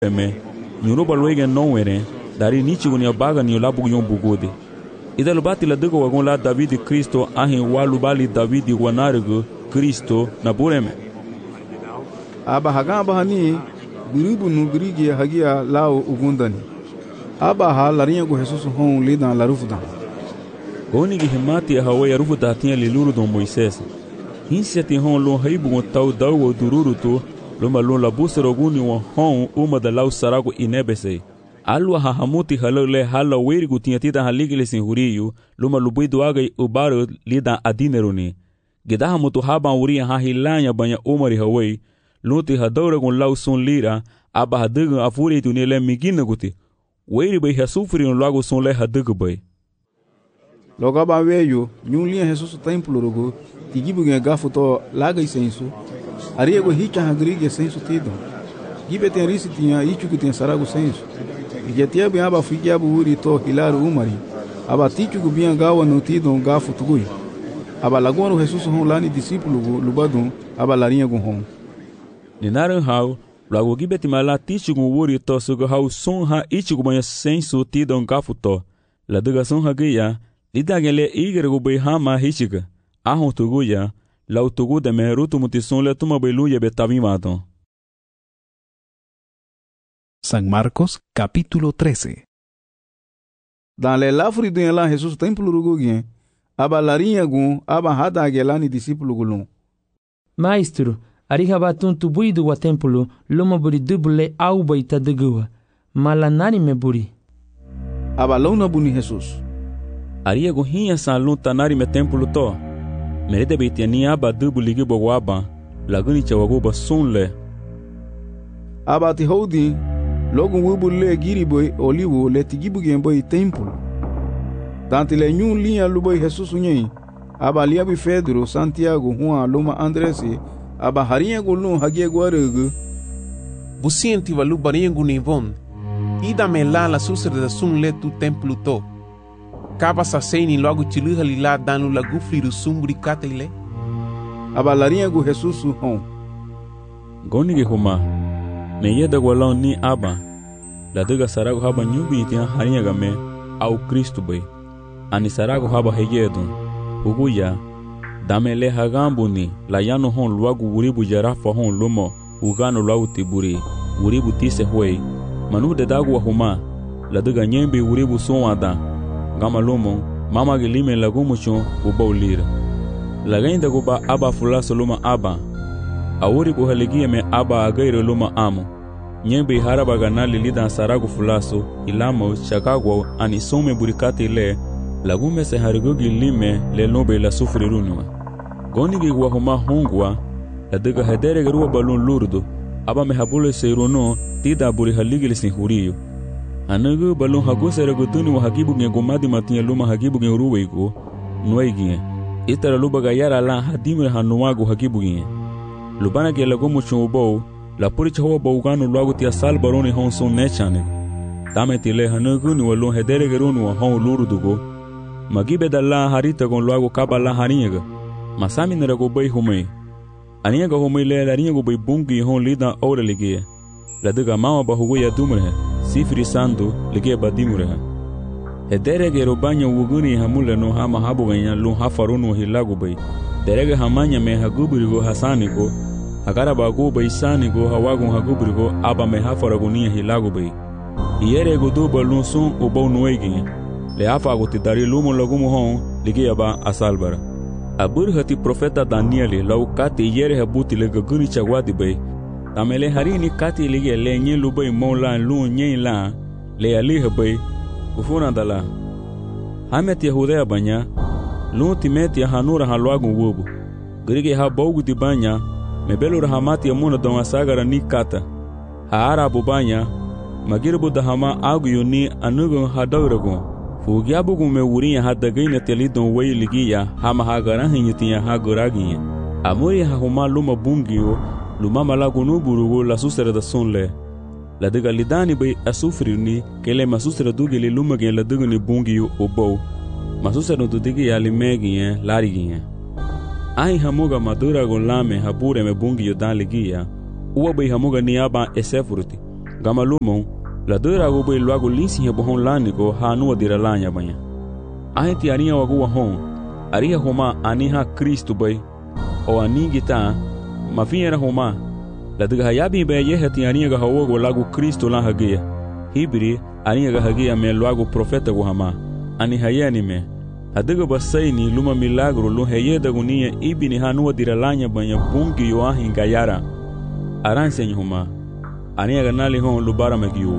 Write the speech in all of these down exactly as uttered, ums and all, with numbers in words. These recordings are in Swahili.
me nyuro balwege non were dari nichi gunya baga ni labu yon bugode ida lubati la dugo wagon la David Kristo ahin walu bali David wanargo Kristo na bureme aba haga bahani biribu nu birige hagia lao ugundani aba ha larinha go Jesus hon lidan la rufuda goni gi himati hawa ya rufuda tinha liluru don Moisés hinsia ti hon lo haibu tau dawo dururu to lo malo la busero guni wa hon uma da lau sarago inebese alwa hahamuti halole hala werigu tinha tida haligile sin huriyu lo malubu duaga ubaro lida adineruni gedaha mutu haba uria ha hilanya banya umari hawai luti hadawra gon lau sun lira aba hadaga afuri tunele migina guti weri bai hasufri no lago sun le hadaga bai loga ba weyo nyunlia Jesus templo rogo tigibu ge gafuto laga isensu ariego hicha hagrige sensu tido gibe ten risi tinha ichu que tem sarago sensu igetia bem aba figia buri to hilar umari aba tichu gu bem gawa no tido gafuto gui aba lagono Jesus hon lani discípulo lubadun aba larinha gon hon ninaran hau lago gibeti mala tichu gu wuri to sugo hau sun ha ichu gu banha sensu tido gafuto la duga sun ha gaya lidagele igergo bai hama hichiga ahon tuguya la utugu de merutu mutison le tuma beluya betavimato. San Marcos capítulo trece. Dans le lafri de la Jesus templo rugugien aba larinha gun aba hada gelani discípulo gulun Maestro arihabatun tubuidu wa templo loma buri dubule au baita degua malanani me buri aba lona buni Jesus aria go hinha salun tanari me templo to merede beitani aba dubu ligi bogwaba laguni chawago basunle aba ti hodi logo wubu le giri boy olivo le tigibu gemboy templo tanti le nyun linha luboy Jesus nyen aba liabi Pedro Santiago Juan loma Andrés aba harinha go lun hagie guarego busienti valu baringo nivon ida mela la susre da sun le tu templo to Kaba sa seini logo tiluha lila danu la gufli do sumbri katele aba larinha go Jesus hon goni ge homa me yeda golon ni aba la duga sarago haba nyubi tian harinha game au Kristo bai ani sarago haba heyedo uguya damele hagambuni la yano hon logo uribu jarafa hon lomo ugano logo tiburi uribu tise hoi manu de dago homa la duga nyembe uribu sonada gama lomo mama gelime lagumucho ubaulira lagainda goba aba fulaso loma aba awuri go haligie me aba agairo loma amo nyembe haraba ganali lidan sarago fulaso ilamo chakagwa anisome burikate le lagume se harigogi lime le nobe la sufrirunwa goni gi gwa homa hongwa la daga hedere garuwa balon lurdo aba me habule seirono tida buri haligile sin huriyo anagu balon hago serago tuni wa hagibu nge gomadi matinha luma hagibu nge uruweigo nuaiginha itara luba gayara la hadimre hanuago hagibu nge lubana ge lago mucho bo la puricha ho bogano logo tia sal baroni honson nechane tameti le hanagu ni walon hedere garunu wa hon lurudugo magibe dalla harita gon logo kabala haringa masami nerago bai humei aniga humei le laringa bai bungi hon lida ora ligie la daga mama bahugo ya dumre sifri sando lige badimuraha hedere robanya wuguni hamule no hama habuganya lu hafarunu hilago bai derege hamanya me hagubirigo hasanigo agara bago bai sanigo hawago hagubirigo aba me hafaragonia hilago bai yere godo balun sun obo nuegi le afa go tidari lumo lagumo hon lige aba asalbara abur hati profeta Daniel lau kati yere habuti le gaguni chagwadi bai tamele harini kati lige le nye lubai mola lu nye la le ali habai ufuna dala hamet yahuda banya lu timeti hanura halwagu wubu grige ha bogu di banya mebelu rahamati amuna don asagara ni kata haara bubanya magirbu dahama agu yuni anugo hadawrago fugiabu gume wuriya hadagaina telidon way ligiya hama hagara hinyutiya haguragiya amuri ha huma luma bungio luma malagunu burugo la susera da sonle la daga lidani bai asufrini kele masusera dugele luma gen la daga ni bungio obo masusera dudigi ya limegi larigi ai hamuga madura gon lame habure me bungio dan ligiya uwa bai hamuga niaba esefurti Gamalumon, la dura go bai luago linsi he bohon lanigo ha nuwa dira lanya banya. Ahin ti arinha wago wahon, aria homa aniha Kristo bai, o aningi ta, mafinha homa, la diga hayabi bai yeha ti arinha ga hawogo lago Kristo lan hagia. Hibri, arinha ga hagia me luago profeta go hama, ani hayani me. Adiga basaini luma milagro lu heyeda gunia ibini ha nuwa dira lanya banya bungi yo ahin gayara. Aransenyi homa, arinha ga nali hon lubara magiu.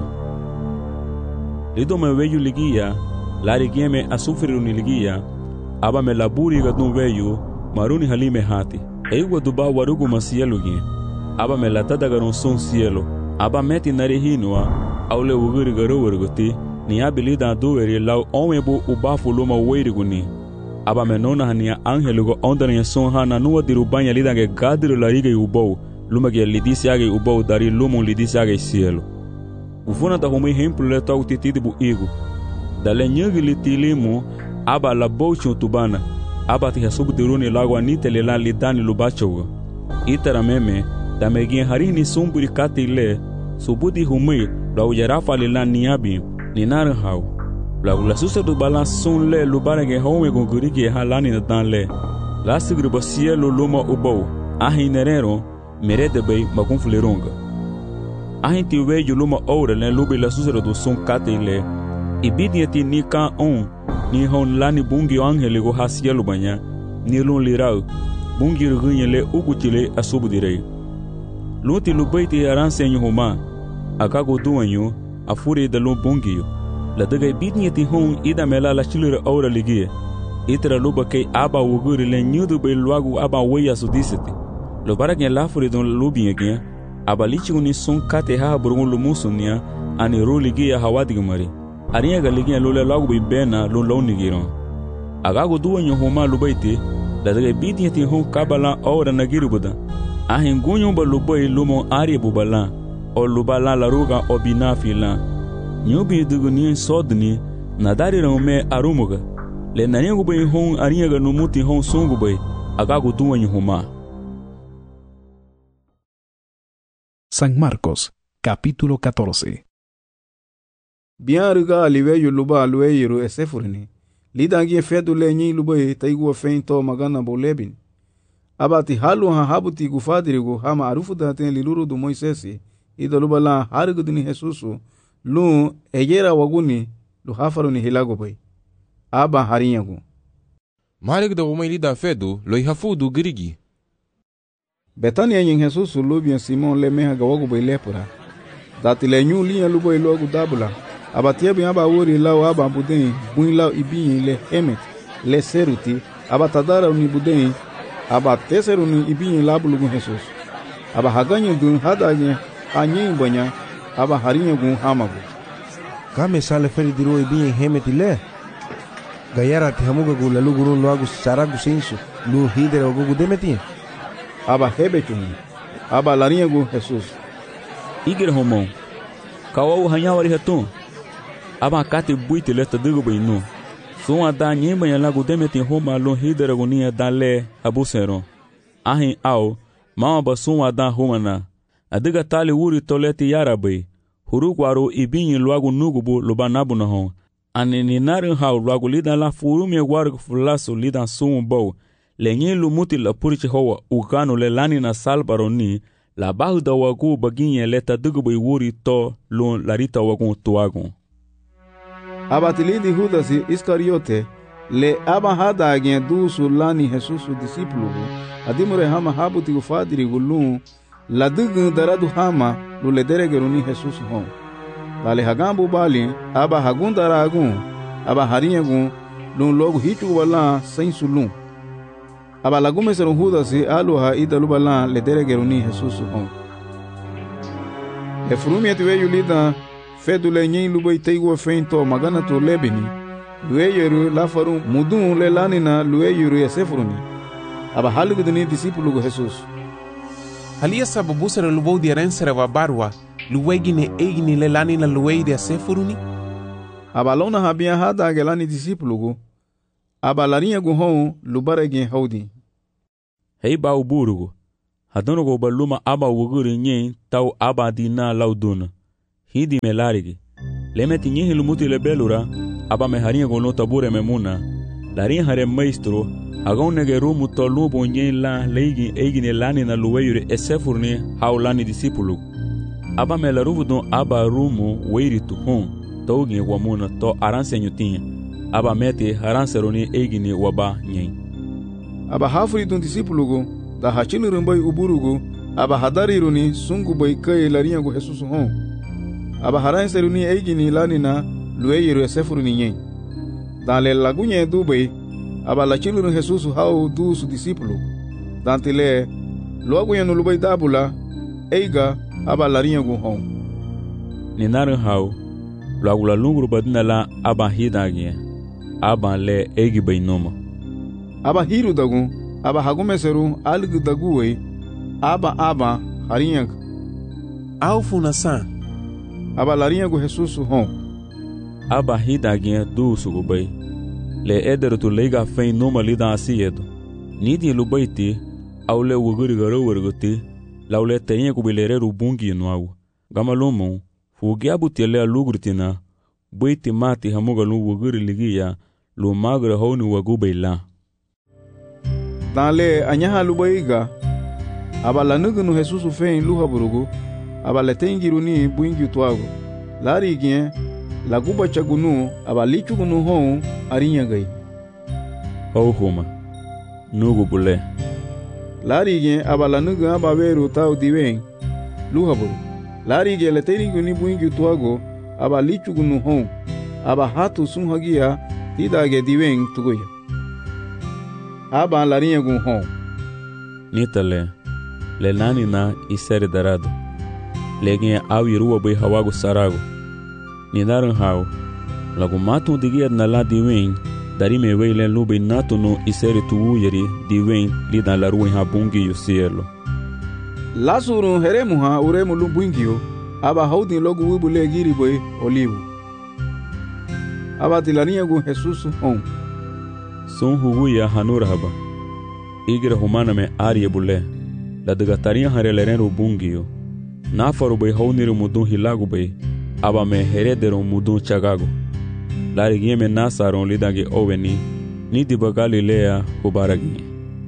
Lido me veju ligia, lari gieme asufriru ni ligia, aba me laburi ga dun veju, maruni halime hati. Eiwa duba warugu ma cielo gien, aba me latada garon son cielo, aba meti nari hinua, aule uguri garo warguti, ni abilida duweri lau onwebu ubafu luma weiriguni. Aba me nona hania angelugo ondania son hana nuwa dirubanya lidange gadiru larige ubou, luma ge lidisiage ubou dari lumon lidisiage cielo. Ufuna da humi hemplu le tau titidi bu igu. Dale nyagi li tilimu, aba la bouchu tubana, aba ti hasubu diruni lago anite le la lidani lubachogo. Itara meme, da megien harini sumburi kati le, subudi humi, la ujarafa le la niabi, ni naran hau. La ula susa du balan sun le lubarege home gongurigi halani na dan le. La sigriba cielo luma ubou, ahi nerero, merede bei magunfuleronga. Ahin ti veju luma oura le lubi la susera do son kate le. Ibidia ti ni ka on, ni hon lani bungi angele go hasielu banya, ni lun lirau, bungi rugunye le ugutile asubu direi. Lunti lubaiti aransenyo homa, akago duanyo, afuri da lun bungi yo. La daga ibidia ti hon ida mela la chilure oura ligie. Itra luba kei aba wuguri le nyudu be luagu aba weya su diseti. Lubara gen lafuri don lubi yegien, abalichi uni son kate ha burungu lumusunia ani ro ligia hawadigmari arinha ga ligia lole lagu bi bena lo lonigiron agago duwanyo homa lubaiti da daga bidi ti hon kabala ora nagirubuda ahin gunyo ba lubai lumo ari bubala o lubala la ruga obinafila nyubi duguni sodni nadari rome arumuga le nanyangu bai hon arinha ga numuti hon songu bai agago duwanyo homa. San Marcos, capítulo catorce. Bien riga aliveyo luba alueiro esefurni. Lidangi fedu lenyi luba taigu feinto magana bolebin. Abati halu ha habuti gufadirigo hama arufu daten liluru du Moisesi. Ida luba la harigudini Jesusu. Lu ejera waguni lu hafaruni hilago bay. Aba harinyagu. Malik da umay lida fedu lo ihafudu girigi. Betania yin Jesus lubian Simon le meha gawago bay lepura. Dati le nyu liya lubo ilogu dabula. Abatia bi aba wori lao aba budin buin lao ibin le hemet le seruti aba tadara uni budin aba teseru ni ibin labulugu Jesus. Aba haganyo gun hadanye anyin banya aba harinyo gun hamagu. Kame sale feri diro ibin hemet le. Gayara ti hamuga gu lalugu ron loagu saragu sensu lu hidere ogugu demeti. Aba hebechuni aba larinha gu Jesus. Igir homon kawau hanyawari hatun aba kate buite leta digo bainu son ada nyemba ya lagu demeti homa lo hidere gunia dale abuseron ahin au mama basun ada homana adiga tali wuri toleti yarabai hurugwaro ibin luagu nugubu lubanabu na hon anini narin hau luagu lidan la furumi guargu fulaso lidan sun bau lenye lumuti la purichi hoa ugano le lani na salbaroni la bahuda wagu baginye leta dugubai wuri to lun larita wagun tuagun. Abatilidi Judasi Iscariote le aba hada agien dusu lani Jesusu disipulugu adimure hama habuti ufadiri gulun la dugun daradu hama luledere geruni Jesusu hon. Lale hagambu bali aba hagun daragun aba harinyagun lun logu hichu wala sensu lun. Aba lagume serun Judasi aluha ida lubala ledere geruni Jesusu hon. Le frumi atiwe yulida fedu le nyin lubai teigo feinto magana to lebini lueyeru la faru mudun le lanina lueyeru yasefruni aba halugudini disipulugo Jesus. Halia sababu sera lubou di arensera wa barwa luegine eigini le lanina luei di yasefruni aba lona habia hada gelani disipulugo aba larinha guhon lubaregen haudi. Hei ba uburugo hadono go baluma aba wuguri nyen tau aba dina lauduna hidi melarigi leme tinyihi lumuti le belura aba me harinha gono tabure memuna larin hare maestro agonege rumu tolu bonye la leigi eigine lani na luweyure esefurni haulani disipulu aba me la ruvudon aba rumu weiri tuhun togi wamuna to aransenyu tinha aba mete haranseroni eigine waba nyen aba hafri dun disipulugo da hachilurumbai uburugo aba hadariruni sungu bai kai larinha go Jesus hon aba haranseroni eigine lani na luweyure esefurni nyen dan le lagunye dubai aba la chilurun Jesus hau du su disipulu dantile logo yanu lubai dabula eiga aba larinha go hon ni narin hau logo la lungru badina la aba hidagie aba le eigi bai noma aba hiru dagu aba hagumeseru algu daguwe aba aba harinha au funasa aba larinha go Jesus hon aba hidagie du su go bai le eder tu leiga fein numa lida asiedo nidi lubaiti au le wuguri garo wergoti laule tenye kubilere rubungi noau gamalumu fugia butele lugurtina buiti mati hamuga lu wuguri ligia lu magre honi wagubeila dale anyaha lubaiga abala nugunu Jesus fein luha burugu abala tengiruni buingi twago lari gien la guba chagunu abalichu gunu hon arinya gai au homa nugu bule lari gen abala nugu abaveru tau diwen luhaburu lari gen leteri guni buingi tuago abalichu gunu hon aba hatu sunhagia tidage diwen tugoya aba larinya gun hon nitale le nani na isere darado legen awiruwa bai hawago sarago ni naran hau lagu matu digia na la diwen dari me weile lube natu no iseri tu yeri diwen lida la ruin ha bungi yu cielo lasuru heremu ha uremu lu bungio aba haudi logu wibule giri boy olivu aba tilania gu Jesus on son hugu ya hanura haba igre humana me arie bule la degataria hareleren ru bungio na faru boy hauniru mudun hilagu boy aba me heredero mudun chagago lari gieme nasaron lidage oveni ni diba Galilea hubaragi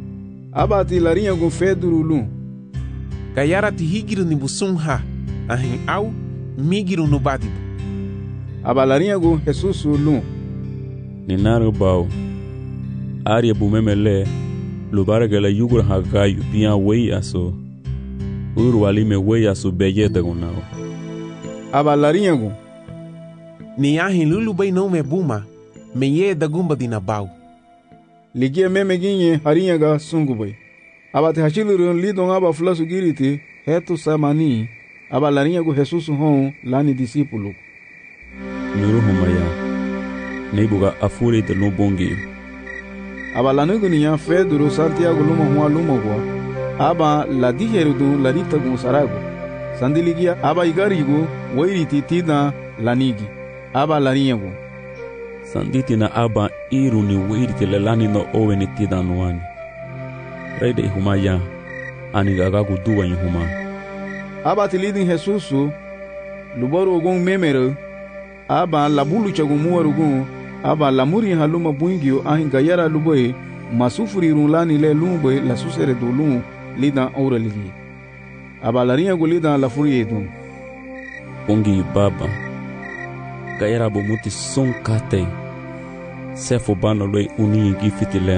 aba ti larinha gun feduru lu gayara ti higiru ni busunha ahin au migiru no badibu aba larinha gun Jesus lu ni naru bau aria bumemele lubarage la yugur hagayu bian wei aso uru alime wei aso beyete gunao aba larinha gun ni ahin lulu bai não me buma me ye da gumba dina bau ligia meme ginye harinha ga sungu bai aba te hachilurun lidon aba flasu giriti hetu samani aba larinha gu Jesus hon lani disipulu nuru humaya neibuga afure de lubongi aba lanugu niya Pedro Santiago lumo hua lumo gua aba la diherudu la dita gun sarago sandiligia aba igarigu wairiti tina lanigi aba larinha gu sanditi na aba iru ni wiriti le lani no owe ni tida nuani reide ihuma ya ani gagagu duwa ihuma aba tilidin Jesusu lubaru gun memero aba labulu chagu muwaru gun aba lamuri haluma buingio ahin gayara luboy masufuri rulani le lumboy la susere do lum lidan ora ligi aba larinha gu lidan la furi edun bungi baba gayara bomuti son kate sefo bano loi uni gifitile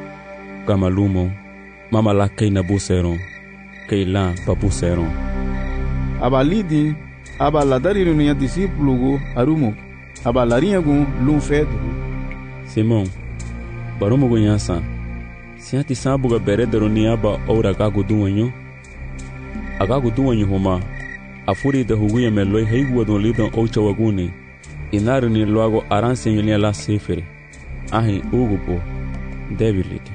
kamalumo mama la keina buseron keila papuseron aba lidi aba la dariru ni disipulugo arumo aba larinha gu lum fedu Simon barumo gu nyasa siati sabuga beredero ni aba ora gagu duwanyo agagu duwanyo homa afuri de huguya meloi heigu don lidon ocha waguni inaru ni loago aransenyo ni la sefere ahi ugupo debilite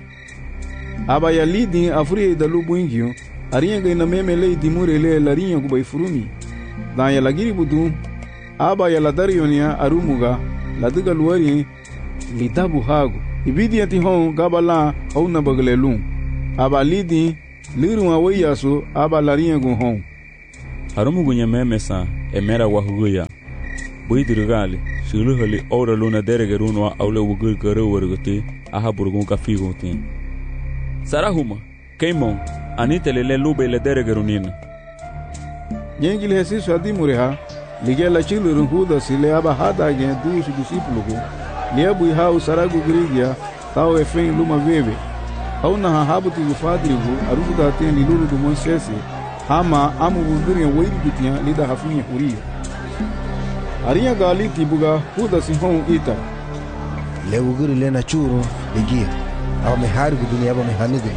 aba ya lidi afuri da lubuingio arinha ga ina meme lei dimure le larinha gu bai furumi dan ya lagiri budu aba ya ladarionia arumuga laduga luari lidabu hagu ibidi ati hon gabala hauna baglelum aba lidi liru awayasu aba larinha gu hon arumugu nyameme sa emera wahuya buidirgali shiluhali ora luna deregerunwa aule wugur garo warguti aha burgun ka figutin sarahuma keimon anitelele lube le deregerunina Nyengil Jesus adimureha ligela chilurun huda sile aba hada gen du su discípulo lebu ha usaragu grigia tao efen luma veve hauna ha habuti gufadrigu arugu da ten lulu do Moisés hama amu wuguria weidi bitia lida hafinha huria arinha gali tibuga huda sihon ita le wuguri le na churu ligia aba me hargu dunia aba me hanige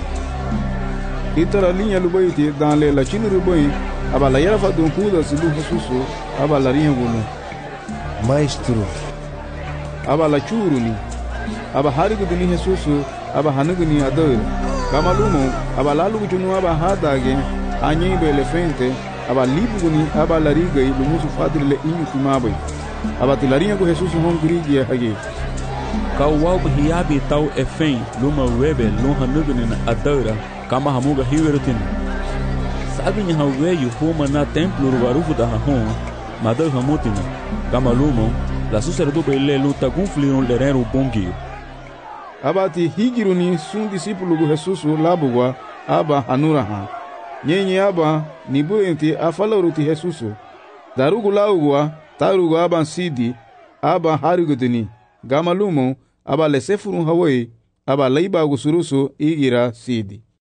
itara linha lubaiti dan le la chinu rubai aba la yara fa don huda silu Jesus aba la rinha gulu maestro aba la churu ni aba hargu duni Jesus aba hanugu ni ador kama lumo aba lalu junu aba hadage anyi bele fente aba libu ni aba la riga i lumusu fadri le inyu kumabai aba tilarinha go Jesus hon grigi hage ka wau hiabi tau efen luma webe lo hanugu ni adora kama hamuga hiwerutin sabe nya haweyu homa na templo rugarufu da hon madar hamutina kama lumo la sucerdo bele luta gunfliron lerero bongi abati higiruni sun discípulo go Jesus labugwa aba hanura ha nyenye aba nibu enti afaloruti Jesus darugu laugwa tarugu aba sidi aba harugudini gamalumo aba lesefurun hawai aba laiba gusuruso igira sidi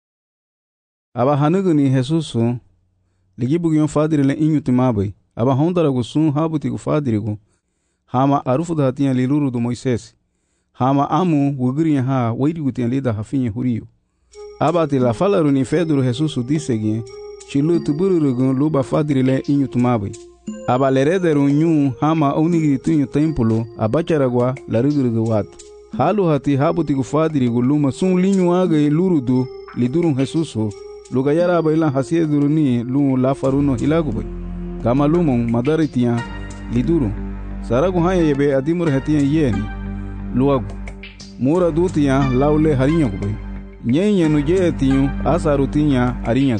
aba hanuguni Jesus ligibugion fadire le inyutimabai aba hondara gusun habuti gu fadirigu hama arufu da tiya liluru do Moisés hama amu wuguri ha weidi gutiya lida hafinha hurio abati la falaru ni Pedro Jesus disegin chilu tubururugun luba fadire le inyutimabai aba lerederu nyu hama onigiri tunyu templo abacharagwa larugurgu wat halu hati habuti gu fadirigu luma sun linyu aga lurudu lidurun Jesus lugayara bailan hasieduruni lu la faruno hilagubai kama lumon madaritiya liduru saragu haya yebe adimur hatiya yeni luagu mura dutiya laule harinha gubai nyenye no jetiyu asarutinya harinha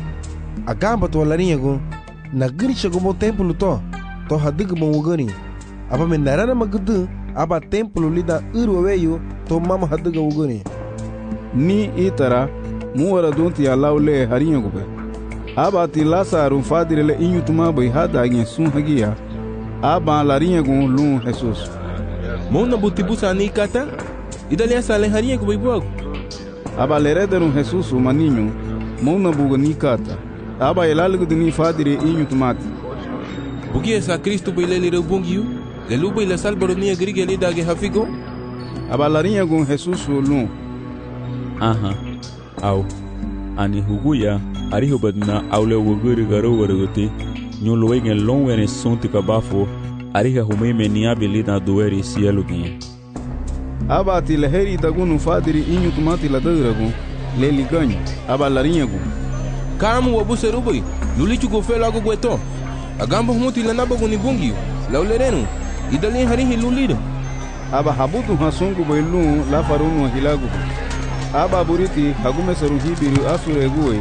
agamba to larinha go na grisha go mo templo to to hadig mo wugani aba me narana magdu aba templo lida urweyo to mama hadiga wugani ni itara muwara donti ya laule harinha gubai aba ti lasaru fadire le inyutuma bai hada gen sun hagiya aba larinha gun lu Jesus Mona butibusa ni kata idali asale harinha gubai buagu aba lerederu Jesus maninho mona buga ni kata aba elalgu dini fadire inyutumati bugi esa Cristo bailele rebungiu le luba ila salbaro ni agrige le dage hafigo aba larinha gun Jesus lu aha au ani huguya ariho badna aule wuguri garo warguti nyolo wegen longwene sonti kabafo ariha humeme ni abilida dueri cielo gin aba ti leheri dagunu fadiri inyu tumati la dagragu le liganyo aba larinha gu kamu wabuserubai lulichu go fela go gweto agamba humuti la nabagu ni bungiu la ulerenu idali harihi lulido aba habutu hasungu bailu la farunu hilagu aba buriti hagume seru hibiru asure guwe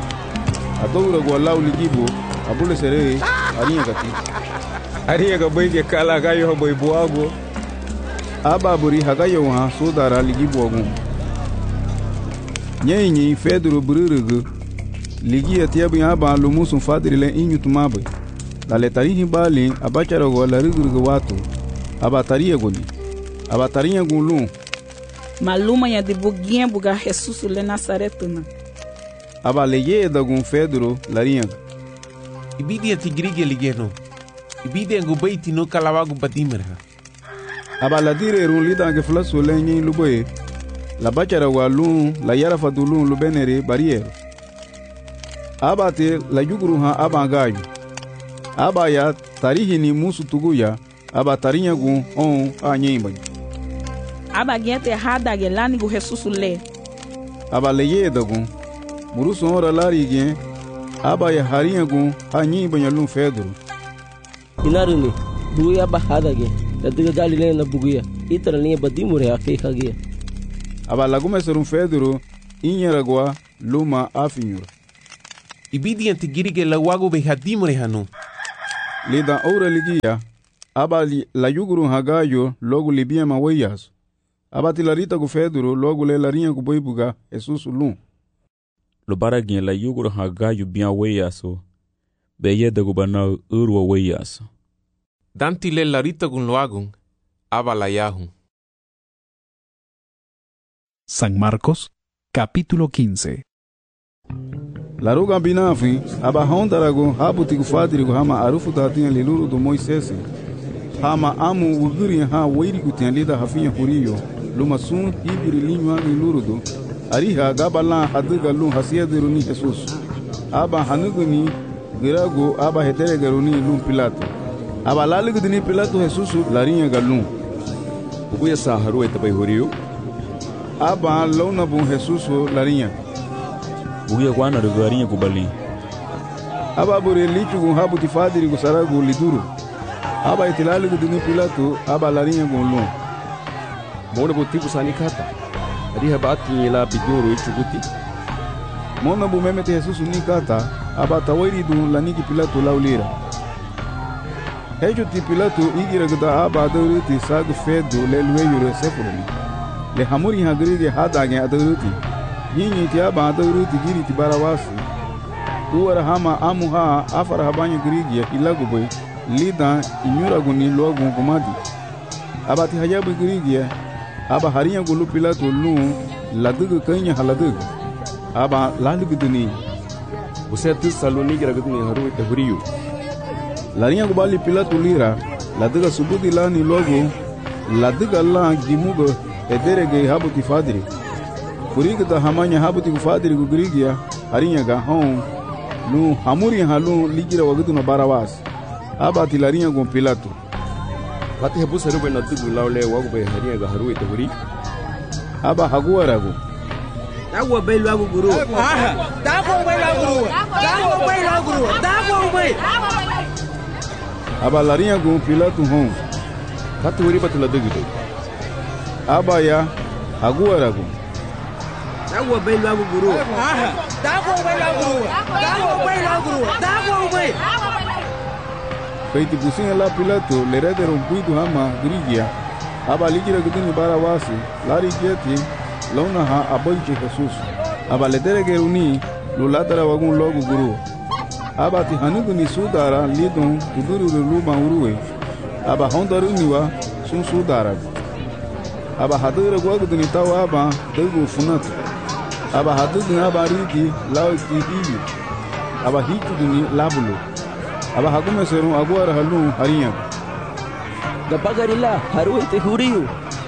adowra go law ligibo abule sere ariya gati ariya ga boyge kala gayo boy buago aba buri hagayo ha sodara ligibo agu nyenyi Pedro bururugu ligia tiabu aba lumusun fadire le inyutumabe la letarihi bali abachara go la rugurugu watu aba tariya goni aba tariya gulu maluma ya de buguinha buga Jesus le Nazaretuna aba leye dagun Pedro larinha ibidi atigrige ligeno ibidi ngo baiti no kalawagu badimera aba ladire run lida ge flaso lenyi luboye la bachara walu la yara fadulun lubenere barriere aba te la yuguru ha aba gayu aba ya tarihi ni musu tuguya aba tarinha gun on anyimba aba gente hada ge lani go Jesus le aba leye dagun muruso ora lari gen aba ya harinha gun anyimba yalun Pedro inaruni buya ba hada ge da diga galile na buguya itara ni badimure akai kage aba lagume serum Pedro inyaragwa luma afinyura ibidi antigirige la wago be hadimure hanu Lida ora ligia, aba li, la yuguru hagayo logo libia mawayas. Aba tilarita ku Fedro logo le larinha ku boibuga Jesus lum. Lo baragin la yuguru hagayo bien wayaso. Beye de gubana urwa wayaso. Danti le larita gun loagun, aba la yahun. San Marcos, capítulo quince. La ruga binafi, aba hondarago habuti ku fadrigo hama arufu tatinha liluru do Moisés. Hama amu uguri ha weiri ku tinha lida hafinha huriyo. Luma sun hibiri linwa liluru do. Ariha gabala hadiga lum hasiadiru ni Jesus. Aba hanuguni girago aba hetere garuni lum Pilato. Aba laligu dini Pilato Jesus larinha galum. Ubuya sa haru etabai huriyo. Aba lona bun Jesus larinha. Uya kwana do garinha kubali. Aba bore lichu gun habu tifadiri gu saragu liduru. Aba itilali gu dini Pilato aba larinha gun lum. Mona botiku sani kata. Ariha bati la biduru ichuguti. Mona bu memete Jesus ni kata aba tawairi du laniki Pilato laulira. Hejo ti Pilato igira gda aba dauruti sagu fedo le lueyo sefuruni. Le hamuri hagrige hadage adaruti. Yinyi ti aba adaruti giri ti barawasi. Uwara hama amuha afara habanya grigi ilaguboy lida inyura guni logun kumadi. Aba ti hajabu grigi aba harinya gulu Pilato lu ladugu kanya haladugu. Aba lalugu duni. Usetu saloni gira gudni haru ite huriyo. Larinha gubali Pilato lira laduga subudi lani logo laduga la gimugo ederege habuti fadri. Kuriga da hamanya habuti fadri gu grigia harinya ga hon lu hamuri halu ligira wagudu no barawas. Aba ti larinha gu Pilato. Pati habu saru na dugu laule wagu be harinya ga haru ite huri. Aba haguaragu. Dago be lagu guru. Dago be lagu guru. Dago be lagu guru. Dago be. Aba larinha gu Pilato hon. Pati huri patula dugu do. Aba ya haguaragu. Dago be lagu guru. Dago be lagu guru. Dago be lagu guru. Dago be. Feiti pusinha la Pilato le redero un puidu hama grigia. Aba ligira gudini barawasi lari geti lona ha aboiche Jesus. Aba le derege uni lulatara wagun logo guru. Aba ti hanuguni sudara lidon uduru luma uruwe. Aba hondaru niwa sun sudara. Aba hadura gwaguduni tawa aba dugu funatu. Aba haduduni aba rigi lauti ibi. Aba hituduni labulu. Aba hakume serum aguara halu harinya. Gapagarila haru ite huriyo.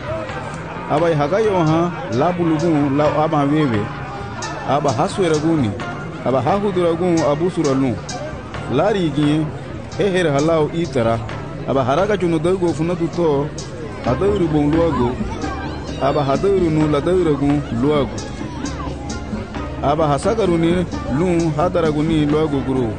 Aba hagayo ha labulu gun la aba wewe. Aba haswera guni. Aba hahudura gun abusura lu. Lari gie heher halau itara. Aba haraka chuno dago funatu to adauru bon luago. Aba hadauru nu ladaura gun luago. Aba hasagaruni lu hadaraguni luago guru.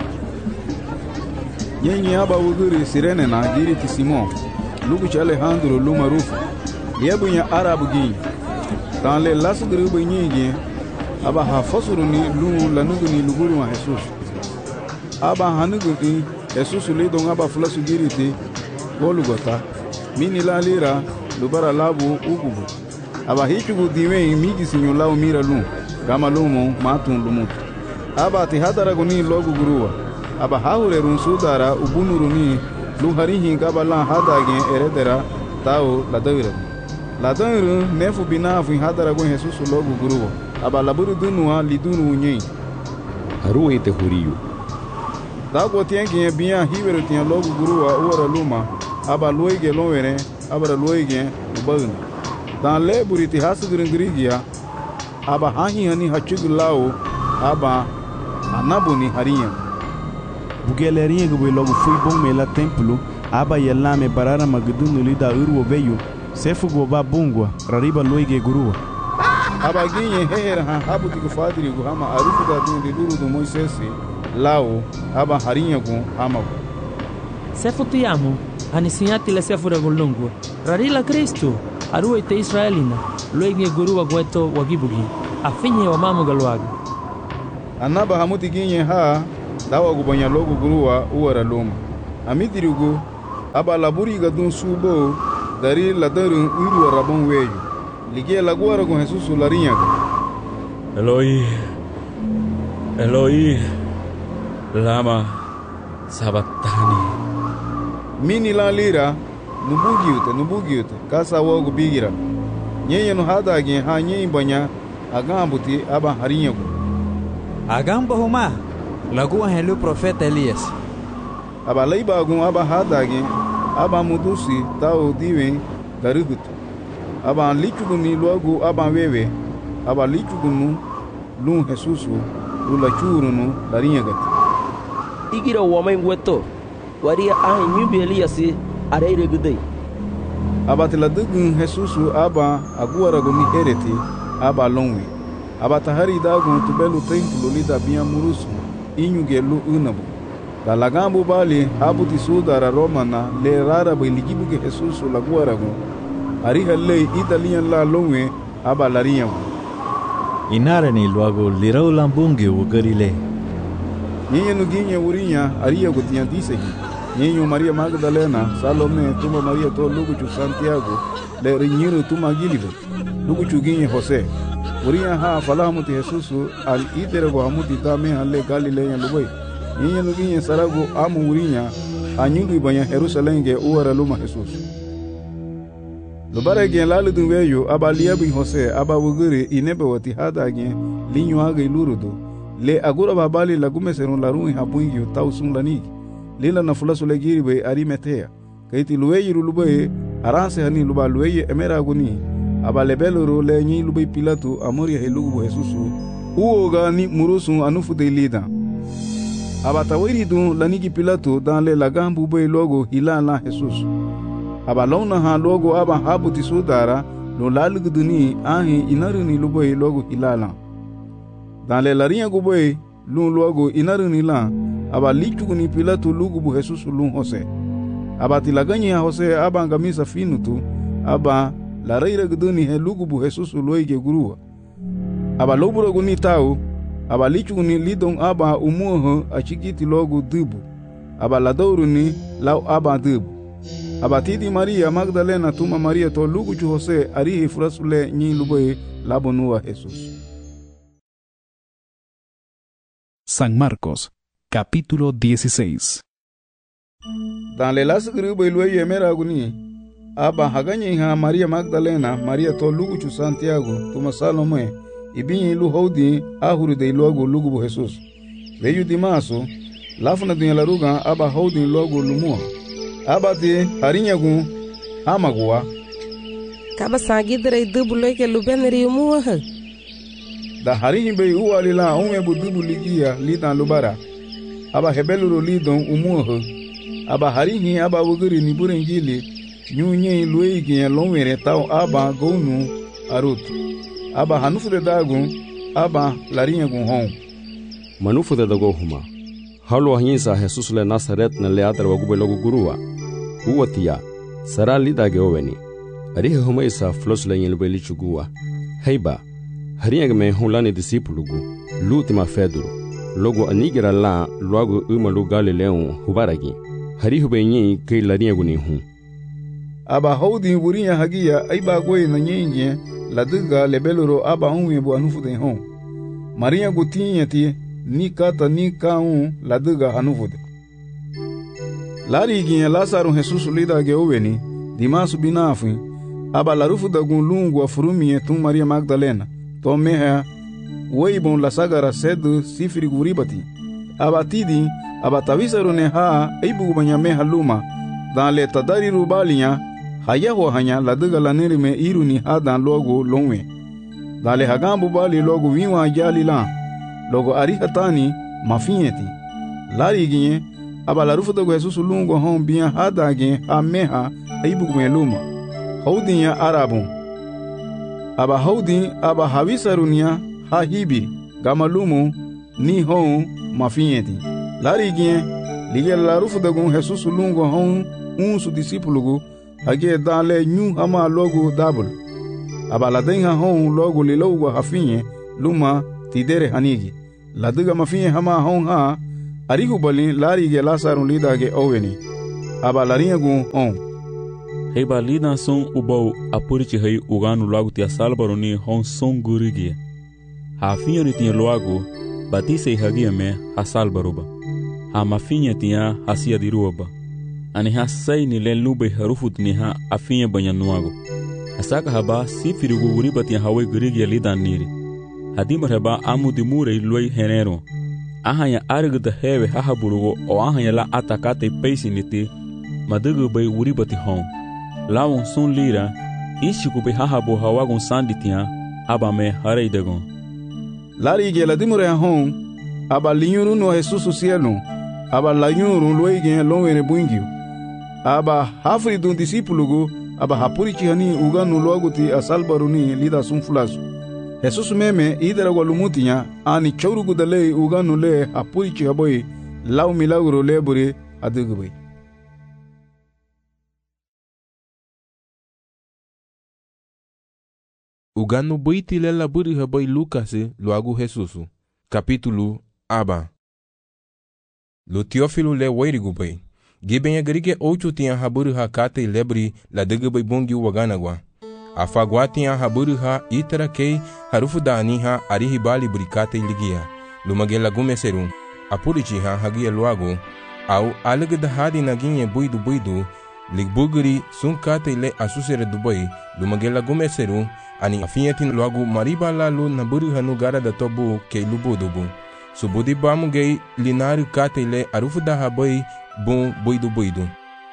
Yenye aba wuguri sirene na giri ti Simon. Lugu ci Alejandro lu marufu. Yebu nya arabu gi. Dans le las grubu nyigi. Aba hafasuruni lu lanuguni luguri wa Jesus. Aba hanuguni Jesus le don aba flasu giri ti Golgota. Mini la lira lubara labu ugubu. Aba hichugu diwe migi sinyo lao mira lu. Gama lumo matun lumutu. Aba ti hadaraguni logu guruwa. Aba haure run sudara ubunuruni lu harihi gabala hadage eredera tao ladawira. Ladawira nefu binafu hadaragun Jesus logu guruwa. Aba laburu dunua lidunu unye. Haru ite huriyo. Dago tiengi biya hiweru tian logu guruwa uara luma. Aba luege lonwere aba luege ubagna. Dan le buriti hasugurin grigia. Aba hahi hani hachugu lao aba anabuni hariya. Bugelerinha que logo fui bom mela templo, aba yelame barara magdunu lida urwo veio, sefu goba bungwa, rariba loige gurua. Aba ginye heher ha habu tiku fadiri gu hama arufu da dun de duru do Moisés lao aba harinha gu hama. Sefu tiamo, anisiati le sefu regolungu, rarila Cristo, aru ite Israelina, loige gurua gueto wagibugi, afinye wa mamu galwaga. Anaba hamuti ginye ha dawa gubanya logo guruwa uwara luma. amidirugo aba laburi ga dun subo dari ladarun uru rabon weyu lige laguara con Jesus larinha. Eloi Eloi lama sabatani. Mini la lira nubugiute nubugiute kasa wogu bigira nyenye no hada gen ha nyenye banya agambuti aba harinha go agamba homa lagu helu profeta Elias aba leiba gun aba hada gen aba mudusi tao diwen garugut aba lichuguni logo aba wewe aba lichugunu lu Jesusu lu la churunu larinha gat igira wamay ngweto waria ah nyubi Elias areire gudei aba tela dugun Jesusu aba aguara go mi hereti aba lonwi aba tahari dagun tubelu templo lida bia murusu inyu gelu unabu da lagambu bali abuti sudara romana le rara be ligibu ge Jesusu laguara go ari halle italian la lonwe aba laria inare ni luago lirau lambungi ugarile nyenye nuginye urinya aria go tian disegi nyenye Maria Magdalena Salome tuma Maria to lugu chu Santiago le rinyiro tuma gilibe lugu chu ginye Jose urinya ha falamuti Jesusu al itere go hamuti tame halle Galilea lubai nyenye nuginye sarago amu urinya anyungu banya Jerusalem ge uara luma Jesus lubare gen lalu dunweyo aba liabu Jose aba wugure inebe wati hada gen linyo age lurudo le agura babali lagume serun larun habungi tausun lani lila na fula sule giri be Arimatea kaiti luweyi lulubai aranse hani luba luweyi emera aguni aba lebeloro le nyi lubai Pilato amori helugu Jesusu uoga ni murusu anufu de lida aba tawiri dun lanigi Pilato dan le lagambu be logo hilala Jesus aba lona ha logo aba habuti sudara lo lalugu duni ahi inaruni lubai logo hilala dan le larinha gubai lun logo inaruni la aba lichuguni Pilato lugubu Jesusu lun Jose aba tilaganya Jose aba ngamisa finutu aba la reira guduni he lugubu Jesusu loige gurua aba lobura guni tau aba lichuguni lidon aba umuho achigiti logo dubu aba ladoruni lau aba dubu aba tidi Maria Magdalena tuma Maria to lugu chu Jose arihi frasule nyi lubai labonua Jesus. San Marcos, capítulo dieciséis. Dan le las grupo y luego emera aguni aba haganye ha Maria Magdalena Maria to lugu chu Santiago tuma Salome ibinyi lu hodi ahuru de logo lugu Jesus veyu dimaso lafuna dunya laruga aba hodi logo lumua aba de harinyagu amagua kaba sagidre dubulo ke lubenri muwa da harinyi be uwalila onwe budubu ligia lidan lubara aba hebeluro lidon umuho aba harinyi aba wuguri ni burenjili nyunye luigi ya lonwere tau aba gonu arutu aba hanufu de dagun aba larinha gun hon manufu de dago huma halu ahinsa Jesus le Nazaret na le adar wagube logo gurua uwatia sara lidage oweni arihe huma isa flos le yin lubeli chugua heiba harinha me hulani disipulugu lutima feduru logo anigira la logo umalu Galileon hubaragi hari hubenyi ke larinha guni hu aba hodi burinya hagia aiba goy na nyenye laduga lebeloro aba unwe bu anufu de hon Maria gutinha ti ni kata ni kaun laduga anufu de lari ginha Lazaro Jesus lida ge oweni dimasu binafu aba larufu da gun lungu afurumie tum Maria Magdalena to meha weibon la sagara sedu sifri guribati aba tidi aba tawisaro ne ha aibu banyame haluma dan le tadari rubalinya hayaho hanya laduga laneri me iruni hadan logo lonwe dale hagambu bali logo wiwa jali la logo arihatani mafieti lari ginye aba larufu dogo Jesus lungo hon biya hadage ameha aibu meluma haudinya arabu aba haudi aba hawisarunya hahibi gamalumu ni hon mafieti lari ginye lige larufu dogo Jesus lungo hon unsu disipulugu hage dale nyu hama logo dabul aba ladenga hon logo lilogo hafinye luma tidere hanigi laduga mafinye hama hon ha arihu bali lari ge Lazaro lidage oweni aba larinha gun on. Hei ba lidan son ubau apurichi hei uganu lagu tia salbaroni hon son gurigia. Ha finhori tinha loago batise hagia me ha salbaruba. Ha mafinha tinha hasia diruaba. Ani ha sai ni len lube harufut ni ha afinha banha nuago. Asaka haba sifirigu uriba tinha hawe gurigia lidan niri. Hadimar haba amu dimure luai henero. Ahanya arigda hewe hahaburugo o ahanya la atakate peisi niti madugu bai uriba ti hon. Lawon sun lira ishiku bai hahabu hawagon sanditia aba me hareidagon. Lari ge la dimure hon aba linyuru no Jesus cielo aba la nyuru luai ge lonwene buingio. Aba hafri dun disipulugo aba hapurichi hani uganu logo ti asalbaruni lida sun fulasu. Jesus meme idera walumutia ani chaurugu dale uganu le hapurichi haboi lau milagro lebure adugubei. Uganu boiti le laburi haboi Lucas loagu Jesus. Capítulo aba. Lo Teófilo le wairigu bai. Giben agarige ocho tinha haburi ha kate lebri la dugubei bongi waganagwa. Afagwa tinha haburi ha itara kei harufu da aniha arihibali burikate ligia. Lumagela gumeserum. Apurichi ha hagia loago. Au alagda hadi naginye buidu buidu. Ligbuguri sun kate le asusere dubai. Lumagela gumeserum. Ani afinhatin logo mariba la lu naburi hanu gara da tobu ke lubudubu. Subudi bamu gei linari kate le arufu da habai bun buidu buidu.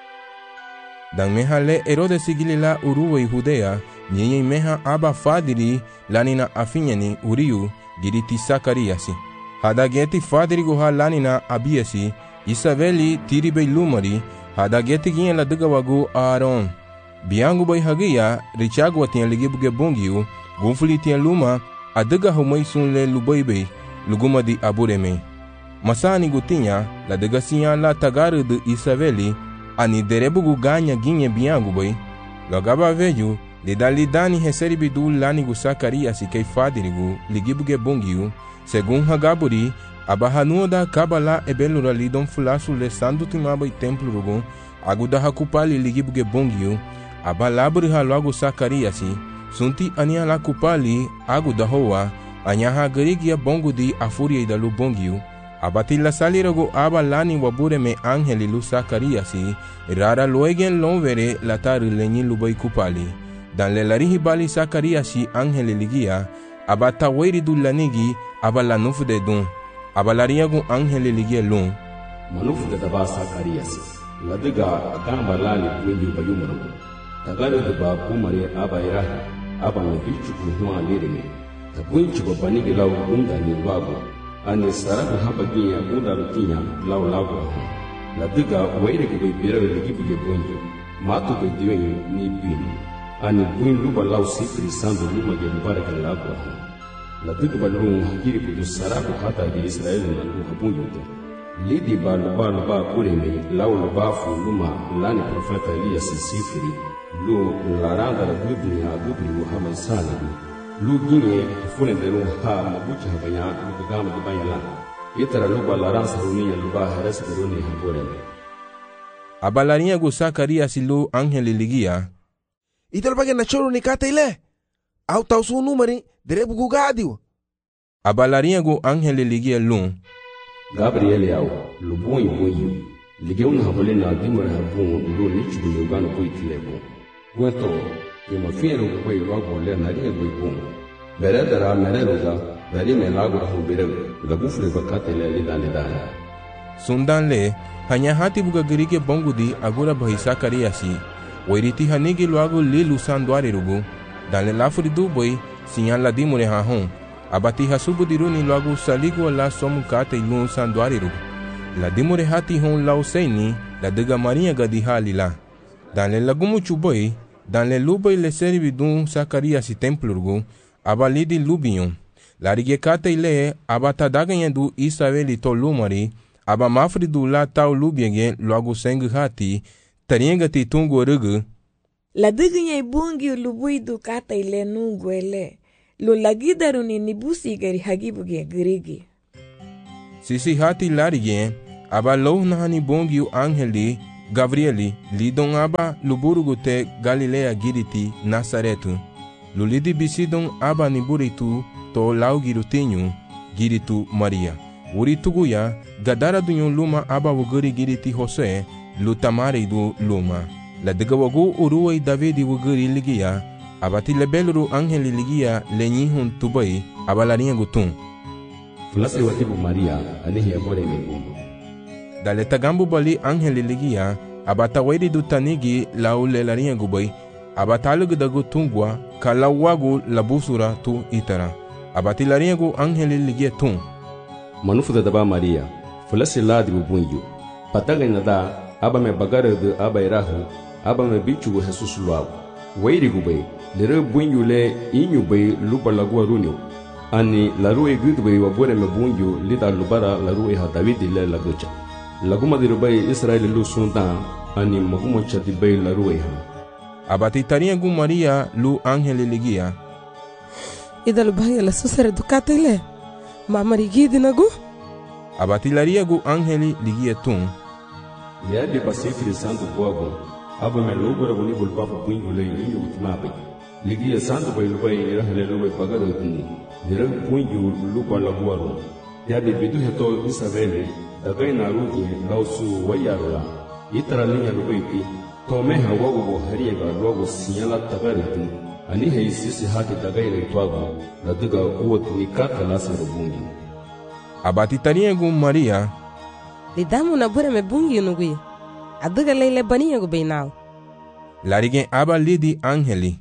Dan meha le erode sigili la uruwa i Judea, nyenye meha aba fadiri lanina afinhani uriu giriti Sakariasi. Hadageti fadiri guha lanina abiasi, Isaveli tiribe lumari, hadageti ginha la dugawagu Aaron. Biangu bai hagia, Richagwa tinha ligibuge bongiu, gunfuli tinha luma, adaga humai sun le lubaibe, luguma di abureme. Masani gutinha, la dagasinha la tagaru de Isaveli, ani derebugu ganha ginha biangu bai. Logaba veju, lidalidani reseribidu lanigu Sakarias kei fadirigu, ligibuge bongiu, segun hagaburi, abahanua da kabala ebelura lidon fulasu le sandu timaba e templo rugun, aguda hakupali ligibuge bongiu, abalaburi halogo Sakariasi, sunti ania la kupali aguda hoa, anyaha garigia bongo di afuria idalu bongiu, abatila salirago abalani wabure me angeli lu Sakariasi, rara loegen lonvere latari lenyi lubai kupali, dan le larihi bali Sakariasi angeli ligia, abata wairi du lanigi abalanufu de dun, abalariago angeli ligia lun. Manufu de taba Sakariasi, ladiga gamba lali kwenye bayumarugo. Tagare de ba kumare aba irahi aba na bichu kuhwa lirime tabunchi ko banigi law unda ni lwago ani sarabu haba ginya unda rutinya law lago la diga waire ko be bira le gibuge bonjo matu be diwenye ni bini ani buin luba law sifri sandu luma ge baraka lago la diga balun hakiri ko sarabu hata de Israel na lu habunyo lidi ba luba luba kureme law luba fu luma lani profeta Elias sifri lu laranda la gubni ha gubni Muhammad Salihu lu ginye fune de lu ha mabucha habanya lu gama de bayala itara lu balarasa runia lu ba haras runi habore abalaria go Sakarias lu angel ligia itel bage na choro ni kate ile au tausu numeri derebu gugadiu abalaria go angel ligia lu Gabriel yao lu boy boy ligeu na habole na dimara habun lu nichu de ugano poitilebo Gueto, que me fiero que voy luego le naría muy bom. Veré de la mereluga, veré me lago a jubireu, la bufre bacate le lida lida. Sundan le, hanya hati buga gerike bongudi agora bahi Sakariasi, wairiti hanigi luago li lusanduari rugu, dan le lafuri du boy, sinyan la dimure hahon, abati hasubu diruni luago saligo la somu kate ilun sanduari rugu. La dimure hati hon lau seini, la dega marinha gadiha lila. Dan le lagumu chuboy, dan le luboy le servi dun Sakarias templo rugu, abalidi lubion. La rigekate ile abata daganha du Isaveli to lumari, aba mafri du la tau lubienge logo seng hati, tarienga ti tungo rugu. La daganha bungi lubui du kata ile nungu ele, lo lagidaru ni nibusi gari hagibuge grigi. Sisi hati la rige, aba lo nahani bongi angeli, Gabrieli lidon aba luburugu te Galilea giriti Nazaretu. Lulidi bisidon aba ni buritu to lau girutinyu giritu Maria. Uri tuguya gadara dunyon luma aba wuguri giriti Jose lutamari du luma. La digawagu uruway Davidi wuguri ligia abati lebeluru angeli ligia lenyihun tubai abalarinha gutun. Fulasi watibu Maria anihi abore megumu. Dale tagambu bali angeli ligia abata wairi du tanigi lau lelarinha gubai abatalugu dagu tungwa kalawagu labusura tu itara. Abati larinha gu angeli ligia tun. Manufu da daba Maria fulasi ladibu bunyu. Pataga nada aba me bagare de aba irahu aba me bichugu Jesus luabu. Wairi gubai lere bunyu le inyu bai lupa lagua runyo. Ani larue gudbai wabore me bunyu lida lubara larue ha Davidi le lagucha. Laguma dirubai Israeli lu sundan ani maguma chati bai larue ha. Abati tarinha gu Maria lu angeli ligia. Ida lubaya la susere dukata ile. Mamari gidi nagu. Abati laria gu angeli ligia tun. Ya de pasifri santo boago. Aba me lubara guni bulpafa bunyu le inyu utmabai. Ligia santo bai lubai irahale lubai pagado tuni. Dira bunyu lupa laguaro. Ya de bidu heto Isabelle dagai narugi lausu wayarula. Itara linya lubai pi. Tome hawago go hariega logo sinyala tagaritu. Ani hei sisi hati dagai reitwago. Laduga uot nikata lasa rubungi. Abati tarinha gu Maria. Lidamu na bure me bungi unugui. Aduga leile baniya gu beinao. Larigen aba lidi angeli.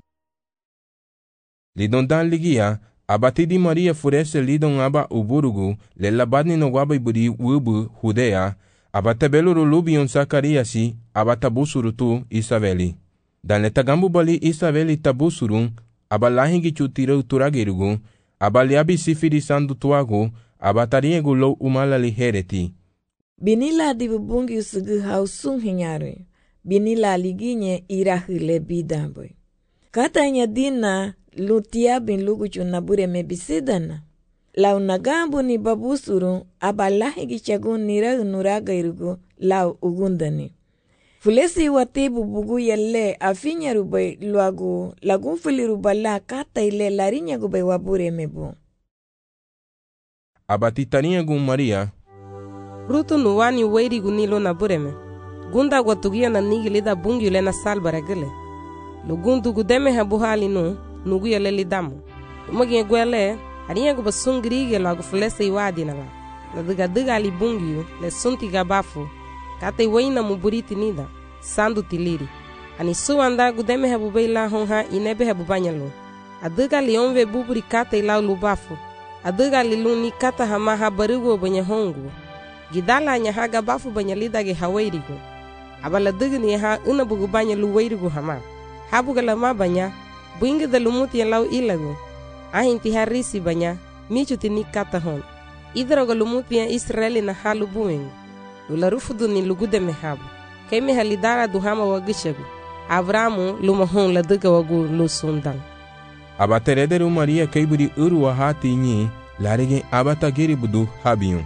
Lidon dan ligia, abati di Maria furese lidon aba uburugu, le labadni no guaba iburi wubu Judea, abata beluru lubion Zakariasi, abata busuru tu Isabeli. Dan le tagambu bali Isabeli tabusurun, aba lahingi chutira uturagirugu, aba liabi sifiri sandu tuagu, abatariegu lo umalali hereti. Binila di bubungi usugu hausun hinyare. Binila liginye irahile bidamboy. Katanya dina lutia bin luguchu nabure mebisidana. Lau nagambu ni babusuru abalahi gichagun nira nuraga irugu lau ugundani. Fulesi watibu bugu yelle afinya rubai luagu lagun fili rubala kata ile larinya gubay wabure mebu. Abati tarinha gu Maria. Rutu nuwani wairi gunilo na bureme. Gunda watugia na nigilida bungi ule na salbara gile. Lugundu gudeme habuhali nu, nugu yale lidamu. Umagi gwele, hariya guba sungirige lagu fulese iwadi na la. Na diga diga li bungi le sunti gabafu. Kate waina muburiti nida, sandu tiliri. Ani suwanda gudeme habubei la honha inebe habubanyalo. Adiga li onve buburi kate ila lubafu. Adiga li luni kata hamaha barigo banya hongu. Gidala nya haga bafu banya lidage hawairigo. Abala digni ha una bugu banya luwairigo hama. Habuga lama banya, buinga da lumuti lau ilago. Ahinti harisi banya, michuti ni kata hon. Idroga lumuti ya Israeli na halu buing. Lula rufudu ni lugude mehabu. Kaime halidara duhama wagishagu. Abramu lumahon la diga wagu lusundan. Abaterederu Maria kaiburi uru wa hati nyi, larige abata geri budu habiyun.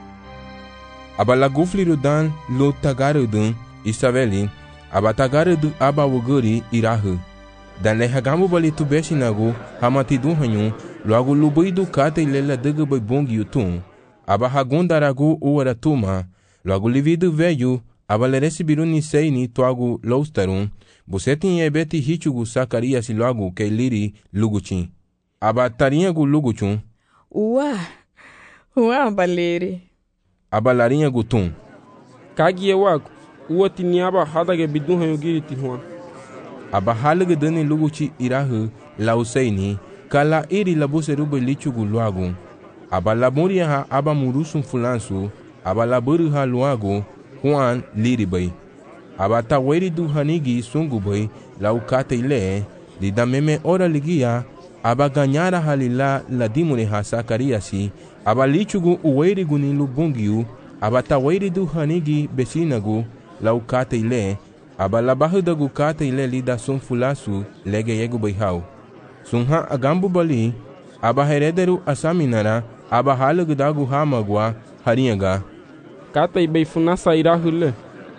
Abala gufliru dan lo tagarudun Isabeli, abatagarudu aba wuguri irahu. Dan le hagamu bali tu besinagu hamati duhanyu, loagu lubuidu kate lela diga bai bongi utun. Aba hagundaragu uwara tuma, loagu lividu veyu, aba le resibiru ni seini tuagu loustarun, busetin yebeti hichugu Zakarias loagu ke liri luguchin. Aba tarinhagu luguchun. Uwa, uwa baleri. Aba larinha gutun. Kagie wagu, uwa tini aba hadage bidun hayugiri tihuan. Aba halige dani luguchi irahu lauseini, kala iri labuse rube lichugu luagu. Aba lamuria ha aba murusun fulansu, aba laburu ha luagu, Juan liribai. Aba taweri du hanigi sungubai, laukate ile, lidameme ora ligia, aba ganyara halila ladimune ha Zakariasi, aba lichugu uweri guni lubungiu, aba taweri du hanigi besinagu, laukate ile, aba labahudagu kate ile lida sun fulasu, lege yegu baihau. Sunha agambu bali, aba herederu asaminara, aba halugudagu hamagwa, harinyaga. Kate ibeifunasa irahule,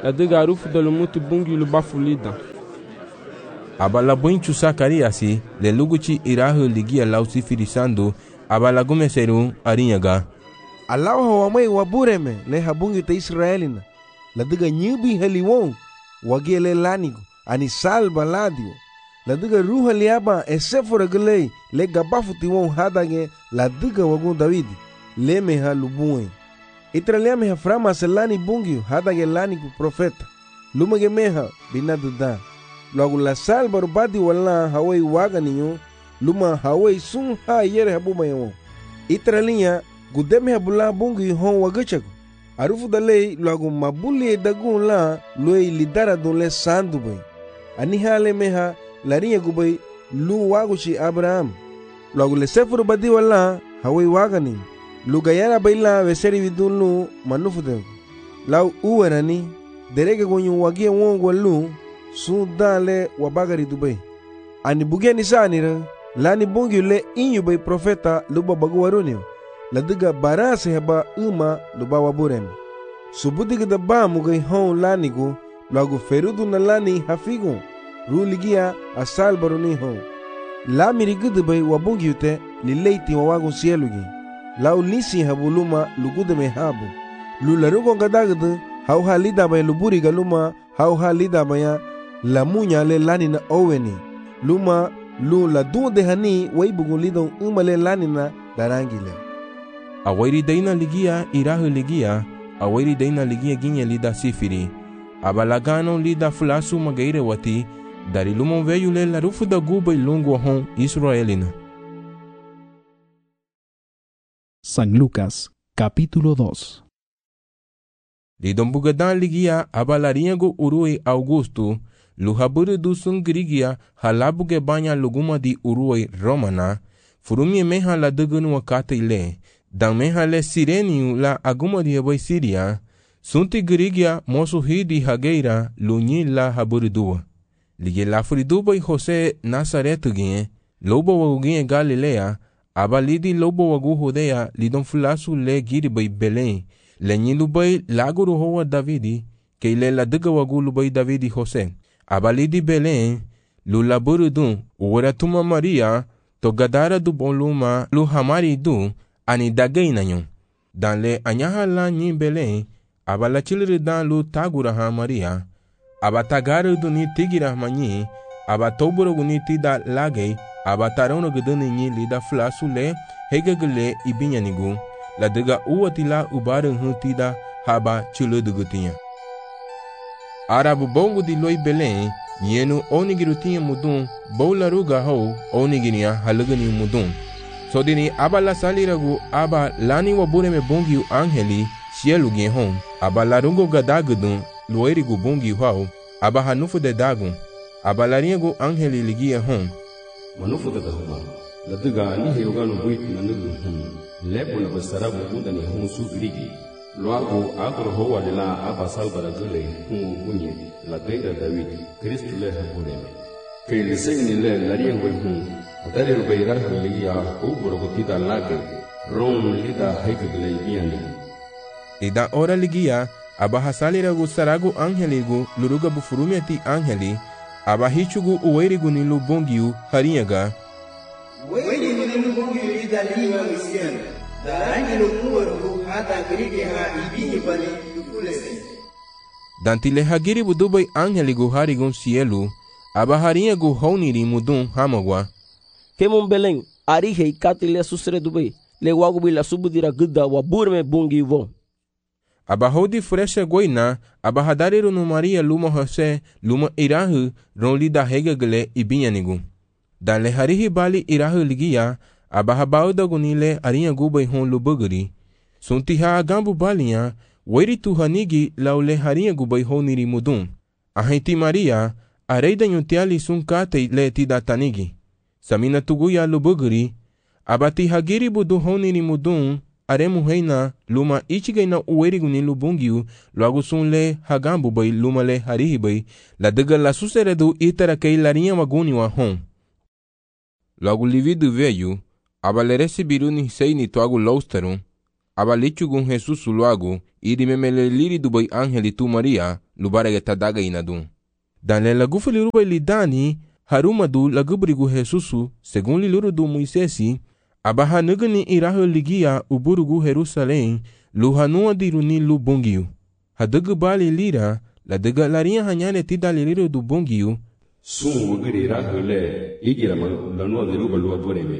la diga arufu de lo muti bungi lo bafulida. Aba la buinchu Sakariasi le luguchi irahu ligia lau sifirisando aba la gumeseru arinyaga. Alawa wamai wabureme le habungi te Israelina. La diga nyubi heliwon wagie le lanigo ani salba ladio. La diga ruha liaba esefora gelei le gabafu tiwon hadage la diga wagun Davidi le meha lubue. Itra le meha frama selani bungi hadage lanigo profeta. Lumage meha binaduda. Logo la salba rubadi wala hawai waga ninyo luma hawai sun ha yere habuma yawo. Itra linya gudeme habula bungi hon wagachago. Arufu dalei logo mabuli dagun la loi lidara don le sandu bay. Ani hale meha larinya gubay lu wagushi Abraham. Logo le sefuru badi wala hawai wagani. Lu gayara bayla veseri vidun lu manufude. Lau uwerani derege gonyu wagie wongwa lu sun dale wabagari dubay. Ani bugeni sanira lani bungi le inyu bay profeta luba bagu warunio. La diga barase heba uma luba waburem. Subudiga da ba mugay hon lanigo lagu ferudu na lani hafigo ruligia asal baruni hon. La mirigudu bay wabungi ute li leiti wawagun sielugi. La ulisi habuluma lugude me habu. Lularugo gadagdu hauha lida bay luburi galuma hauha lida baya la munya le lani na oweni. Luma lu la dude hani waibugun lidon uma le lani na darangile. Awairi daina ligia irahu ligia, awairi daina ligia ginye lida sifiri. Abalagano lida fulasu magaire wati, dari lumon veyu le la rufu da guba ilungu hon Israelina. San Lucas, capítulo dos. Lidon bugadan ligia abalariengo urui Augusto, luhaburu du sungrigia halabuge banya luguma di urui Romana, furumi meha la dugunu wakate ile, dan meha le sireniu la aguma di habay Siria, sunti grigia mosu hidi hageira lunyi la haburidua. Lige la furiduba Jose Nazaretugien, lobo wagugien Galilea, abalidi lobo wagu Judea lidon fulasu le giribay Belén, le nyilubay laguru hoa Davidi, ke ile la diga wagu lubay Davidi Jose. Abalidi Belén, lu laburidun, uweratuma Maria, to gadara du boluma lu hamari du, ani dagay nanyon. Dan le anyaha la nyi Belén, abala chilri dan lu taguraha Maria, abatagaru du ni tigira manyi, abatoburo gu ni tida lagay, abatarono guduni nyi lida flasu le, hegagale ibinyanigu, la diga uwatila ubarun hu tida haba chiludugutinya. Arabu bongo di loi Belén, yenu onigirutinha mudun, boularuga ho, oniginia halugani mudun. Sodini aba la saliragu aba lani wabureme bongiu angeli, sielugi hon, aba larungo gadagudun, luerigu bongiu hau, aba hanufu de dagun, aba laringu angeli ligia hon. Manufu de dahuma, la diga ni heugano buiti na nugu hon, lepo na basarabu udani hon su grigi. Luego agro hoa de la aba salvara gule hon bunye, la deira David, Cristo le habuleme. Que le segni le lariengo hon, Dari rubairah ligia uburo kutida lage rom lida haikagile biani. Ida ora ligia abahasaliragu saragu angeligu luruga bufurumiati angeli abahichugu uwerigu nilu bongiu harinyaga. Weni nilu bongiu lida liwa misiana. Darangi lukuwarugu hata grige ha ibini bali lukulese. Dantile hagiri budubai angeligu harigun sielu abaharinyagu honiri mudun hamagwa. Kemon Belém, arihe ikati le susre dubai, le wagubi la subudira gudda wa burme bungi vo. Abahodi fresha goina, abahadariru no Maria luma Jose, luma irahu, ronli da hegagale ibinyanigu. Dan le harihi bali irahu ligia, abahabauda gunile arinha gubai hon lubuguri. Suntiha agambu balinha, weri tu hanigi laule harinha gubai honiri mudun. Ahenti Maria, areida nyutiali sunkate le tida tanigi. Samina tuguya lubuguri, abati hagiri budu honiri mudun, aremu heina luma ichigaina uwerigu ni lubungiu, luagu sunle hagambu bay luma le harihi bay, la diga la suseredu itara kei larinha maguni wa hon. Luagu lividu veyu, abaleresi biruni seini tuagu lausterun, abalichugun Jesus luagu, Idi memele liri dubai angeli tu Maria, lubarege tadaga inadun. Dan le lagu fili rubai lidani, haruma du lagu berigu Jesusu, segun liluru du Moisesi, abaha negani irahu ligia uburugu Jerusalém, lu hanua diruni lu bongiu. Hadaga bali lira, la daga larinha hanyane tida liriru du bongiu, sum wugiri irahu le, igira lanua diruba lua bureme.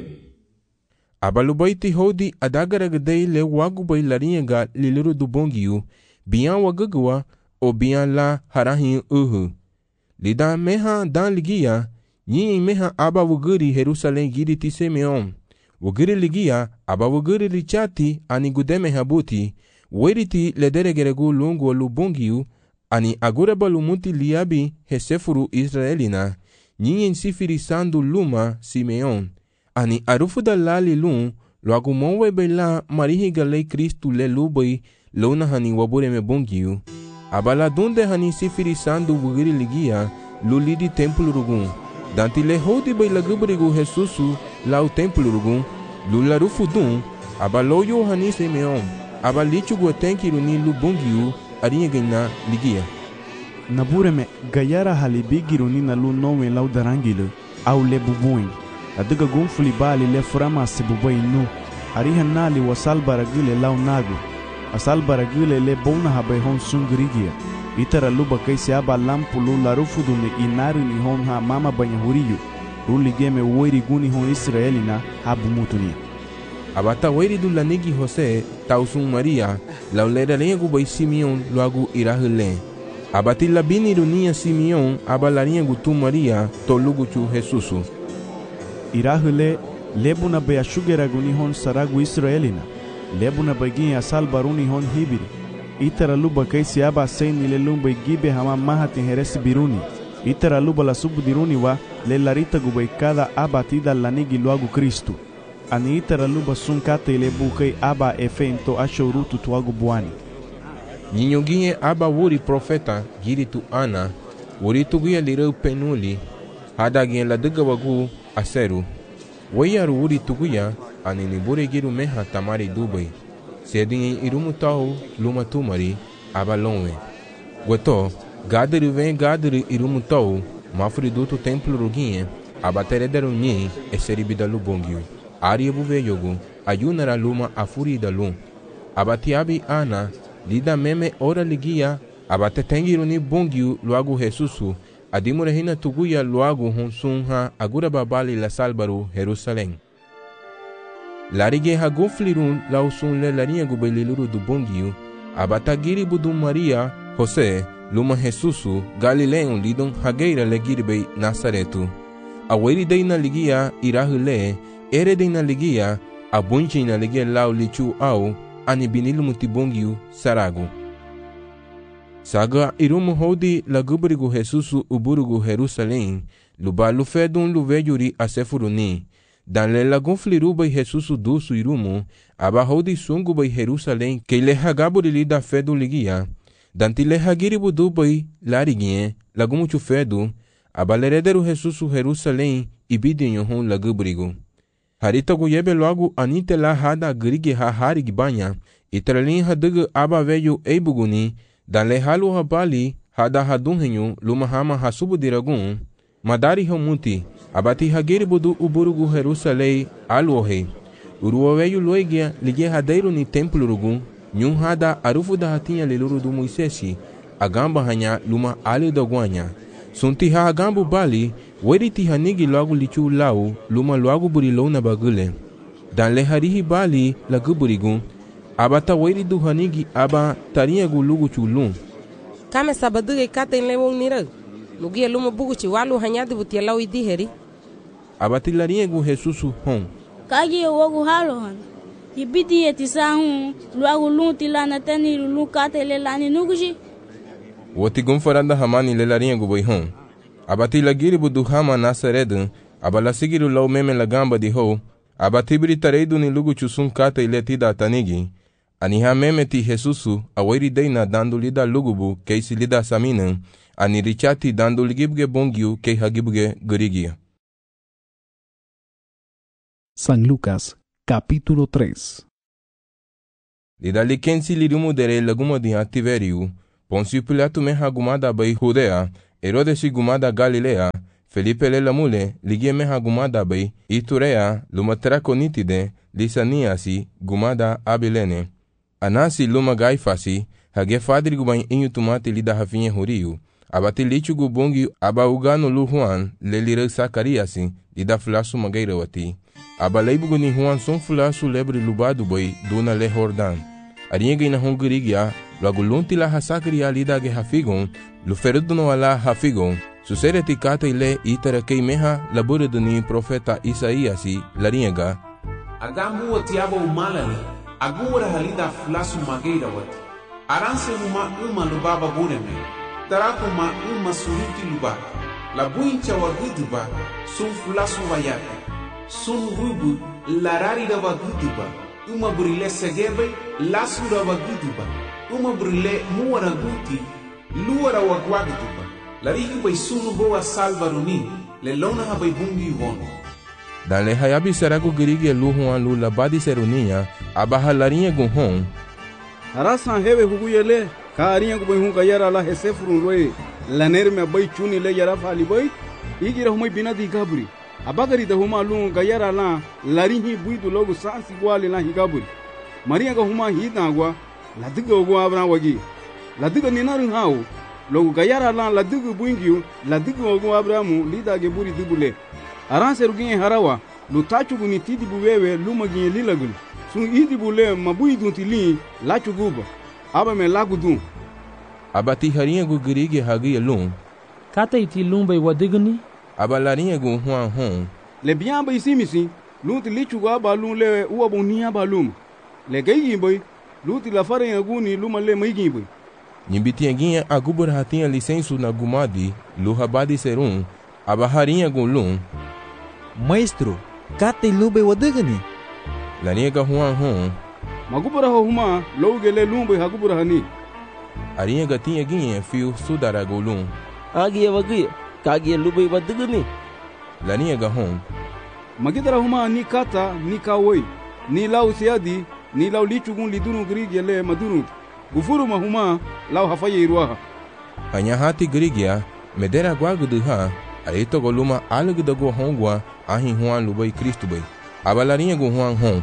Abalubaiti hodi adagaragadei le wagubai larinha ga liliru du bongiu, bian wagagua, o bian la harahin uhu. Lida meha dan ligia, nyi meha aba wugiri Jerusalém giri ti Simeon. Wugiri ligia, aba wugiri richati ani gudeme habuti, weriti lederegeregu lungu lu bongiu, ani agora balumuti liabi hesefuru Israelina, nyi sifiri sandu luma Simeon. Ani arufu da lali lun, lo agumonwe bela marihi galei Kristu le lubai, lona hani wabureme bongiu. Abala dunde hani sifiri sandu wugiri ligia, lulidi templo rugun. Danti le hodi bai lagubarigu Jesusu, lau templo rugun, lularufu dun, abaloyo hani Simeon, abalichu guatenki runi lu bongiu, arinha gana ligia. Nabureme gayara halibigi runi na lu nowe lau darangile, au le bubuin. Adiga gunfuli bali le furama sibubai nu, ariha nali wasal baragile lau nagu, asal baragile le bona habai hon sungrigia. Itara luba kaisi aba lampu lu larufu dune inari ni hon ha mama banyahuriyo, ruli game woiri guni hon Israelina habu mutuni. Abata woiri du lanigi Jose, tausun Maria, lau leda lenha gubai Simeon luagu irahule. Abati labini runia Simeon, abalarinha gutu Maria, toluguchu Jesusu. Irahule lebuna beashugera guni hon saragu Israelina, lebuna bagin asal baruni hon hibiri. Itara luba kaisi aba seini le lumba gibe hama mahati heresi biruni. Itara luba la subu diruni wa le larita gubai kada aba tida lanigi luagu Kristu. Ani itara luba sunkate le bukai aba efento ashorutu tuagu buani. Nyinyoginye aba wuri profeta giri tu Ana, wuri tuguya lireu penuli, hadagin la diga wagu aseru. Wayaru wuri tuguya ani nibure giru meha tamari dubai. Sedin irumu tau luma tumari abalonwe. Goto gadiri vem gadiri irumu tau mafri dutu templo ruginhe abaterederu nyi eseribida lubongiu. Ari buve yogu ayunara luma afuri da lum. Abatiabi ana lida meme ora ligia abatetengiru ni bongiu luagu Jesusu adimurehina tuguya luagu honsunha agura babali la salbaru Jerusalém. Larige haguflirun lausun le larinha gubeliluru du bongiu, abatagiri budu Maria, José, luma Jesusu, Galileon lidon hageira le giribei Nazaretu. Aweri dei na ligia irahule, ere dei na ligia, abunchi na ligia lau lichu au, anibinilu mutibongiu saragu. Saga irumu hodi la guberigu Jesusu uburugu Jerusalém, lubalu fedun luvejuri asefuruni. Dan le lagun fliruba e Jesusu dusu irumu, abahodi sunguba e Jerusalém, que le hagaburi da fedu ligia. Danti le hagiribu dubai lariguinhe, lagumuchu fedu, abalerederu Jesusu Jerusalém, ibidinho hon laguburigu. Harita guyebe logo anite la hada grigi ha harig banha, itralin hadugu aba veio eibuguni, dan le halu habali, hada hadunhenyu, luma hama hasubu diragun, madari homuti, abati hagiri budu uburugu Jerusalém aluohei. Uruoveio loigia ligue hadeiro ni templo rugun, nyun hada arufu da hatinha liluru du Moisesi, agamba hanya luma ali da guanya. Sunti ha agambu bali, weriti hanigi logo lichu lau, luma logo burilou na bagule. Dan le harihi bali laguburigun, abata weri du hanigi aba tarinha gulugu chulum. Kame sabaduge kata in lewong nirag. Lugia luma buguchi walu hanyadi butia lau idiheri. Abatilarinha gu Jesusu hon. Kagi wogu halo han. Ibidi etisa hun, luagu lunti lana tani lulu kata le lani nuguji. Woti gumfaranda hamani le larinha gu bai hon. Abatilagiri budu hama Nazaredu, abalasigiru lau meme la gamba di ho, abatibiri tareidu ni lugu chusun kata iletida tanigi. Aniha meme ti Jesusu, aweri deina dando lida lugubu, keisi lida saminan, ani richati dando ligibge bongiu, kei hagibge gurigia. San Lucas, capítulo tres. lida likensi lirumu dere lagumo diha Tiveriu, Poncio Pilato meha gumada bai Judea, Herodes gumada Galilea, Felipe le lamule ligie meha gumada bai Iturea, luma Traconitide, Lisaniasi gumada Abilene, Anasi luma Gaifasi, hage fadri gubain inyu tumati lida hafinye huriu, abati lichu gubungi aba ugano lu Juan le lire Sakariasi lida flasu magaira wati, aba leibugu ni Juan son flasu lebre lubadu bai duna le Jordan, arienge ina hongirigia, luagu lunti la hasakria lida ge hafigon, lu feruduno ala hafigon, susereti kata ile itara kei meha labure duni profeta Isaiasi lariega, agambu wati aba umalali, agura halida flasu magaira wati, aranse huma uma lubaba bureme, tarakuma uma suruti luba, la buincha wa guduba, sun flasu wayapi, sun rubu larari da wa guduba, uma burile segebe, lasura wa guduba, uma burile muara guti, luara wa guaguduba, larihi bai sunu boa salvaruni, le lona ha bai bungi wono. Dan le hayabi saragu girige lu Juan lu labadi serunia, abaha larinye gunhon, harasan hewe huguyele ka ariya ko bai hun ka yara la hesefurun roye la nerme bai chuni le yara fali bai igira humai binadi gabri abagari da huma lu ka yara la larihi buidu logo sansi gwale la higabri mariya ga huma hidagwa la diga go abran wagi la diga ni narin hawo logo ka yara la la diga buingiu la diga go abramu lida ge buri dibule aran serugin harawa lu tachu guni tidi buwewe lu magi lilagul sun idi bule mabui duntili la chuguba aba me lagudun abati harinha gu girige hagi lum kata iti lumba wadigni aba larinha gu Juan hon le biamba isimisi lunti lichu aba lum le uwa bonia balum le geyi boy lunti la farinha gu ni luma le maigi boy nyimbiti nginha agubur hatinha licensu na gumadi lu habadi serum aba harinha gu lum maestro kata lumba wadigni laniega Juan hon magubura huma lowgele lumbe hagubura hani ariega tinha ginha fio sudara golum agia wagi kagia lumbe wadigni laniega hon magidara huma ni kata ni kawoi ni lau siadi ni lau lichugun lidunu grigele madunu gufuru mahuma lau hafaye irwaha anya hati grigia medera gwaguduha aito goluma alugdago hongwa ahi Juan lubai Kristo bai abalarinha gu Juan hon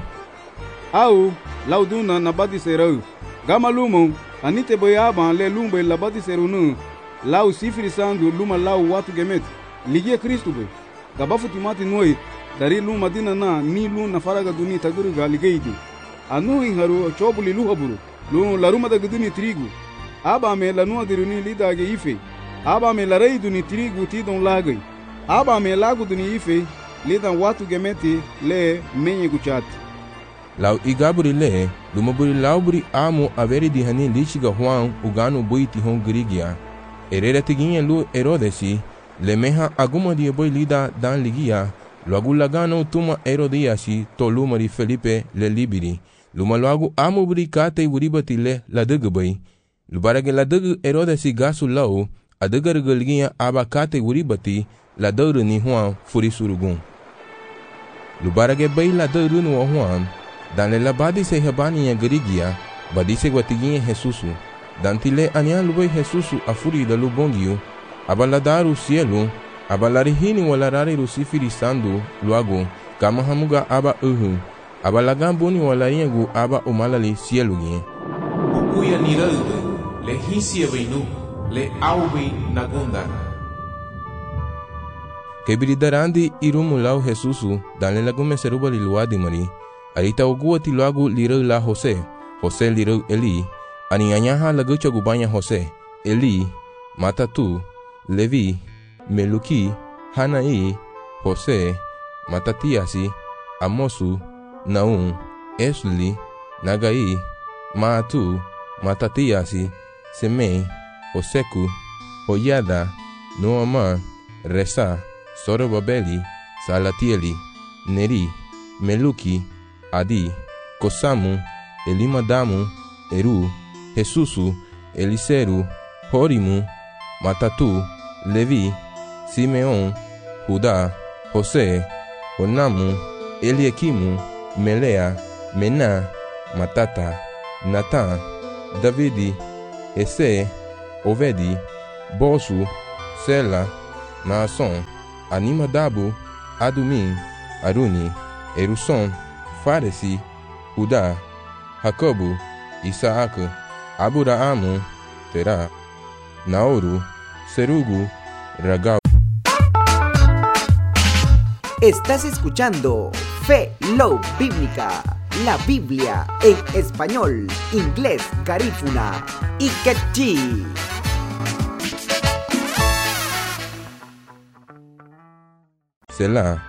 au lauduna na badi serau gama lumo anite boyaba le lumbe la badi serunu lau sifiri sandu luma lau watu gemet ligie Kristo be gabafu timati noi dari luma dina na ni lu na faraga duni taguru ga ligeidi anu inharu chobuli lu haburu lu laruma da guduni trigu aba me la nu diruni lidage ife aba me la reiduni trigu tidon lagai aba me lagu duni ife lidan watu gemeti le menye guchati lau igaburi le lumaburi lauburi amo averi di hani lichiga Juan ugano buiti hon grigia erera tiginha lu Herodesi le meha aguma di boi lida dan ligia luagu lagano tuma Herodiasi to lumari Felipe le libiri luma luagu amo buri kate buribati le la degbai lubarage la deg Herodesi gasu lau adegar galgia aba kate buribati la dauru ni Juan furi surugun lubarage bai la dauru no Juan dan le labadi se habani ya garigia badi se guatiguinha Jesusu dan tile ania lubai Jesusu afuri da lubongiu abaladaru cielo abalarihini walarari rusifiri sandu luago kama hamuga aba uhu abalagambuni walaringu aba umalali cielo gie ukuya niralde le hisia veinu le aubi nagunda kebridarandi irumulau Jesusu dan le lagume seruba liluadi mari arita oguati luagu lirau la Jose Jose lirau Eli ani anyaha lagu chagubanya Jose Eli Matatu Levi Meluki Hanai Jose Matatiasi Amosu Naum Esli Nagai Maatu Matatiasi Semei Oseku Hoyada Noama Resa Sorobabeli Salatieli Neri Meluki Adi Kosamu Elimadamu Eru Jesusu Eliseru Horimu Matatu Levi Simeon Judá José Onamu Eliequimu Melea Mena Matata Natán, Davidi, Ese, Ovedi, Bosu, Sela, Naasson, Animadabu, Adumim, Aruni, Eruson, Faresi, Judá, Jacobu, Isaac, Abraham, Terá, Naoru, Serugu, Ragau. Estás escuchando Fe Low Bíblica, la Biblia en español, inglés, garífuna y quechí. Selah,